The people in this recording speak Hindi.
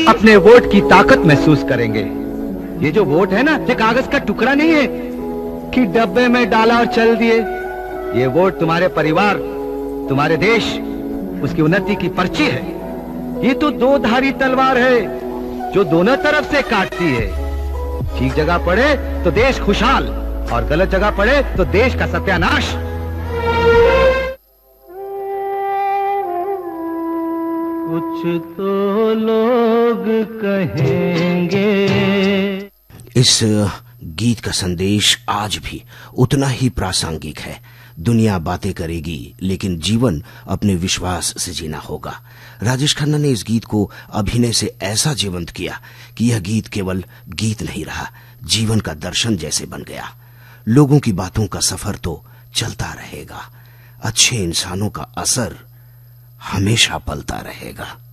अपने वोट की ताकत महसूस करेंगे। ये जो वोट है ना, ये कागज का टुकड़ा नहीं है कि डब्बे में डाला और चल दिए। ये वोट तुम्हारे परिवार, तुम्हारे देश, उसकी उन्नति की पर्ची है। ये तो दो धारी तलवार है जो दोनों तरफ से काटती है। ठीक जगह पड़े तो देश खुशहाल और गलत जगह पड़े तो देश का सत्यानाश। कुछ तो लोग कहेंगे। इस गीत का संदेश आज भी उतना ही प्रासंगिक है। दुनिया बातें करेगी लेकिन जीवन अपने विश्वास से जीना होगा। राजेश खन्ना ने इस गीत को अभिनय से ऐसा जीवंत किया कि यह गीत केवल गीत नहीं रहा, जीवन का दर्शन जैसे बन गया। लोगों की बातों का सफर तो चलता रहेगा, अच्छे इंसानों का असर हमेशा पलता रहेगा।